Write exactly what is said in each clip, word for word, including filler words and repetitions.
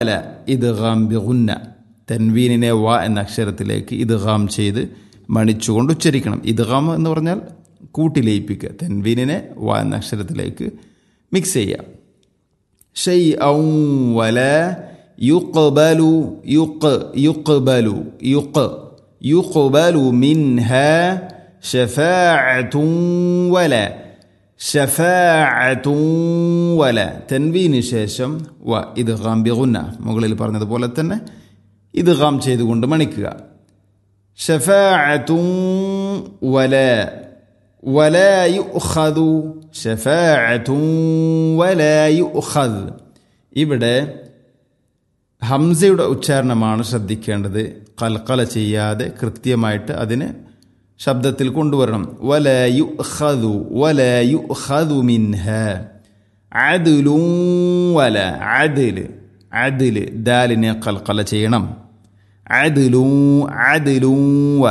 അല്ല ഇദ്ഗാം ബിഗുന്ന തൻവീനിനെ വ എന്ന അക്ഷരത്തിലേക്ക് ഇദ്ഗാം ചെയ്ത് മണിച്ചുകൊണ്ട് ഉച്ചരിക്കണം. ഇദ്ഗാം എന്ന് പറഞ്ഞാൽ കൂട്ടിലയിപ്പിക്കുക. തൻവീനിനെ വ എന്ന അക്ഷരത്തിലേക്ക് മിക്സ് ചെയ്യുക. ഷൈഅൻ വല യുഖ്ബലു യുഖ് യുഖ്ബലു യുഖ് യുഖ്ബലു മിൻഹാ ശഫാഅത്തുൻ വല ഷഫാഅത്തുൻ വല തൻവീന് ശേഷം വ ഇദ്ഗാം ബിഗുന്ന മുകളിൽ പറഞ്ഞതുപോലെ തന്നെ ഇദ്ഗാം ചെയ്തുകൊണ്ട് മണിക്കുക. ഷഫാഅത്തുൻ വല വലാ യുഖദു ശഫാഅത്തുൻ വലാ യുഖദ്. ഇവിടെ ഹംസയുടെ ഉച്ചാരണമാണ് ശ്രദ്ധിക്കേണ്ടത്. ഖൽഖല ചെയ്യാതെ കൃത്യമായിട്ട് അതിന് ശബ്ദത്തിൽ കൊണ്ടുവരണം. വലാ യുഖദു വലാ യുഖദു മിൻഹാ അദ്ലുൻ വല അദ്ല് അദ്ല് ദാലിനെ ഖൽഖല ചെയ്യണം. അദ്ലു അദ്ലു വ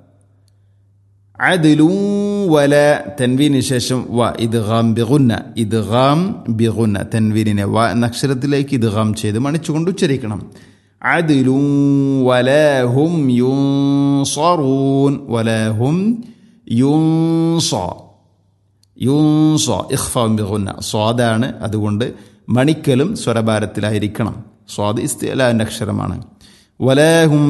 അദ്ലു വല തൻവീന് ശേഷം വ ഇദ്ഗാം ബിഗുന്ന ഇദ്ഗാം ബിഗുന്ന തൻവീനിനെ വ എന്ന അക്ഷരത്തിലേക്ക് ഇദ്ഗാം ചെയ്ത് മണിച്ചുകൊണ്ട് ഉച്ചരിക്കണം. അദ്ലു വലഹും യുൻസറൂൻ വലഹും യുൻസ യുൻസ ഇഖ്ഫാ ബിഗുന്ന സ്വാദാണ്, അതുകൊണ്ട് മണിക്കലും സ്വരഭാരത്തിലായിരിക്കണം. സ്വാദ് ഇസ്തിഅലാന്റെ അക്ഷരമാണ്. വലഹും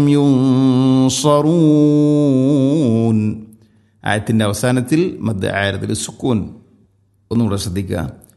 യുൻസറൂൻ ആയത്തിൻ്റെ അവസാനത്തിൽ മദ് ആയതിൽ സുക്കൂൻ. ഒന്നുകൂടെ ശ്രദ്ധിക്കുക.